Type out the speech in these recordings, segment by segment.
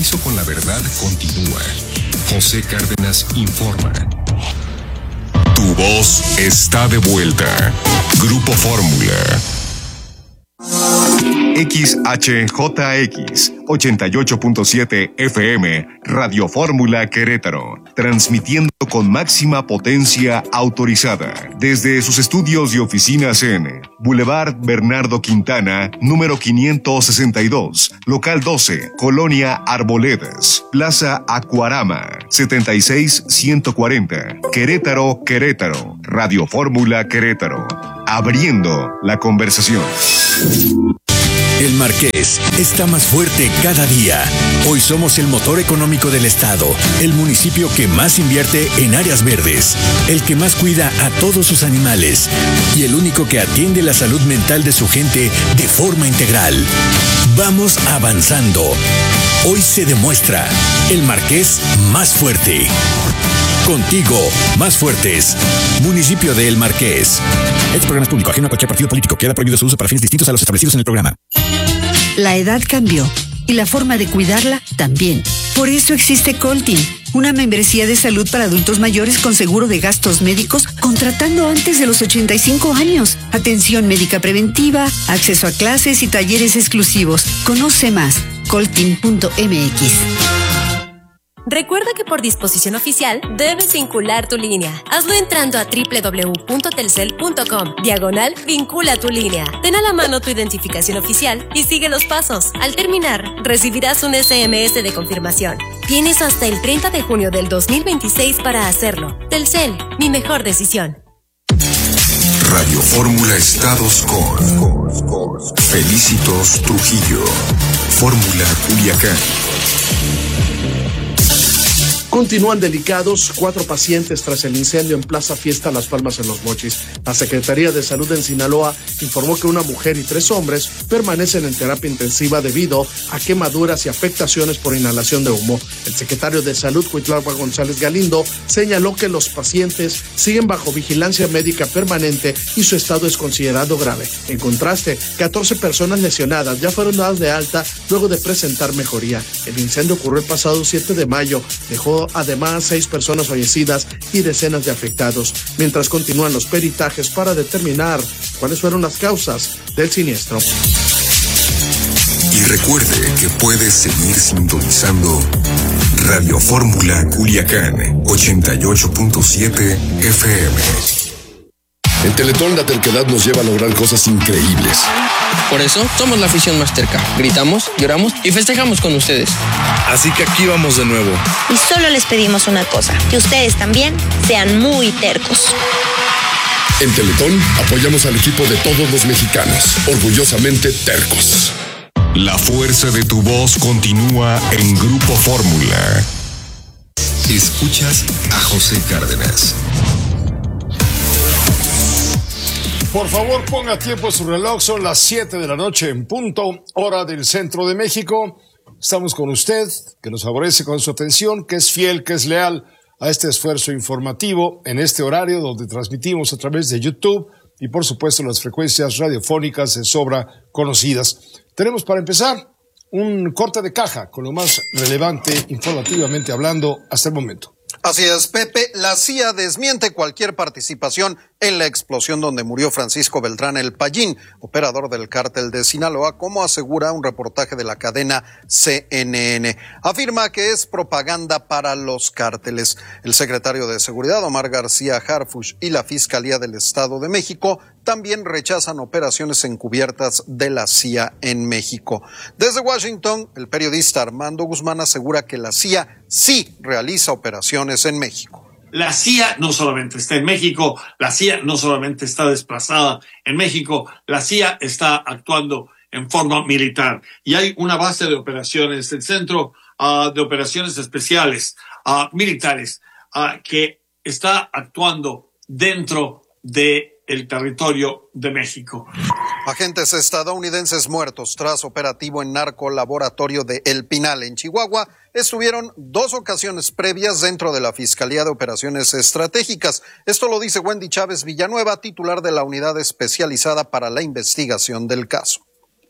compromiso con la verdad continúa. José Cárdenas informa. Tu voz está de vuelta. Grupo Fórmula. XHJX 88.7 FM, Radio Fórmula Querétaro, transmitiendo con máxima potencia autorizada desde sus estudios y oficinas en Boulevard Bernardo Quintana, número 562, local 12, Colonia Arboledas, Plaza Acuarama, 76140, Querétaro, Querétaro, Radio Fórmula Querétaro, abriendo la conversación. El Marqués está más fuerte cada día. Hoy somos el motor económico del estado, el municipio que más invierte en áreas verdes, el que más cuida a todos sus animales y el único que atiende la salud mental de su gente de forma integral. Vamos avanzando. Hoy se demuestra el Marqués más fuerte. Contigo, más fuertes. Municipio de El Marqués. Este programa es público, ajeno a cualquier partido político. Queda prohibido su uso para fines distintos a los establecidos en el programa. La edad cambió y la forma de cuidarla también. Por eso existe Coltin, una membresía de salud para adultos mayores con seguro de gastos médicos contratando antes de los 85 años. Atención médica preventiva, acceso a clases y talleres exclusivos. Conoce más, coltin.mx. Recuerda que por disposición oficial debes vincular tu línea. Hazlo entrando a www.telcel.com/vincula tu línea. Ten a la mano tu identificación oficial y sigue los pasos. Al terminar, recibirás un SMS de confirmación. Tienes hasta el 30 de junio del 2026 para hacerlo. Telcel, mi mejor decisión. Radio Fórmula Estados con Felicitos Trujillo, Fórmula Culiacán. Continúan delicados 4 pacientes tras el incendio en Plaza Fiesta Las Palmas en Los Mochis. La Secretaría de Salud en Sinaloa informó que una mujer y 3 hombres permanecen en terapia intensiva debido a quemaduras y afectaciones por inhalación de humo. El secretario de Salud, Cuitlagua González Galindo, señaló que los pacientes siguen bajo vigilancia médica permanente y su estado es considerado grave. En contraste, 14 personas lesionadas ya fueron dadas de alta luego de presentar mejoría. El incendio ocurrió el pasado 7 de mayo, dejó además 6 personas fallecidas y decenas de afectados, mientras continúan los peritajes para determinar cuáles fueron las causas del siniestro. Y recuerde que puede seguir sintonizando Radio Fórmula Culiacán 88.7 FM. En Teletón la terquedad nos lleva a lograr cosas increíbles. Por eso somos la afición más terca. Gritamos, lloramos y festejamos con ustedes. Así que aquí vamos de nuevo. Y solo les pedimos una cosa, que ustedes también sean muy tercos. En Teletón apoyamos al equipo de todos los mexicanos, orgullosamente tercos. La fuerza de tu voz continúa en Grupo Fórmula. Escuchas a José Cárdenas. Por favor, ponga tiempo en su reloj. Son las 7 de la noche en punto, hora del centro de México. Estamos con usted, que nos favorece con su atención, que es fiel, que es leal a este esfuerzo informativo en este horario donde transmitimos a través de YouTube y, por supuesto, las frecuencias radiofónicas de sobra conocidas. Tenemos para empezar un corte de caja con lo más relevante informativamente hablando hasta el momento. Así es, Pepe. La CIA desmiente cualquier participación en la explosión donde murió Francisco Beltrán El Payín, operador del cártel de Sinaloa, como asegura un reportaje de la cadena CNN. Afirma que es propaganda para los cárteles. El secretario de Seguridad, Omar García Harfuch, y la Fiscalía del Estado de México también rechazan operaciones encubiertas de la CIA en México. Desde Washington, el periodista Armando Guzmán asegura que la CIA sí realiza operaciones en México. La CIA no solamente está en México, la CIA no solamente está desplazada en México, la CIA está actuando en forma militar. Y hay una base de operaciones, el Centro de Operaciones Especiales Militares, que está actuando dentro del territorio de México. Agentes estadounidenses muertos tras operativo en narcolaboratorio de El Pinal, en Chihuahua, estuvieron 2 ocasiones previas dentro de la Fiscalía de Operaciones Estratégicas. Esto lo dice Wendy Chávez Villanueva, titular de la Unidad Especializada para la Investigación del Caso.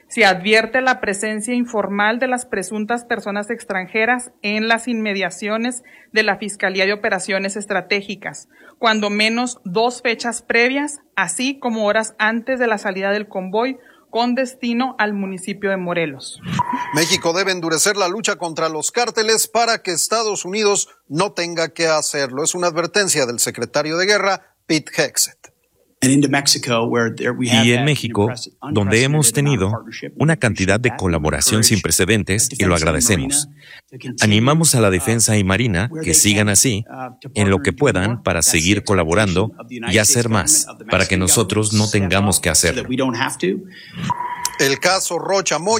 Se advierte la presencia informal de las presuntas personas extranjeras en las inmediaciones de la Fiscalía de Operaciones Estratégicas, cuando menos 2 fechas previas, así como horas antes de la salida del convoy con destino al municipio de Morelos. México debe endurecer la lucha contra los cárteles para que Estados Unidos no tenga que hacerlo. Es una advertencia del secretario de Guerra, Pete Hegseth. Y en México, donde hemos tenido una cantidad de colaboración sin precedentes, y lo agradecemos. Animamos a la defensa y Marina que sigan así, en lo que puedan, para seguir colaborando y hacer más, para que nosotros no tengamos que hacerlo. El caso Rocha Moya